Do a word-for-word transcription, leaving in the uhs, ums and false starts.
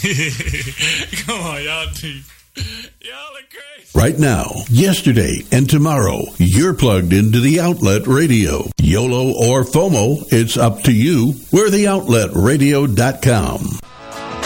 Come on, y'all do. Y'all are crazy. Right now, yesterday, and tomorrow, you're plugged into the Outlet Radio. YOLO or FOMO, it's up to you. We're the outlet radio dot com.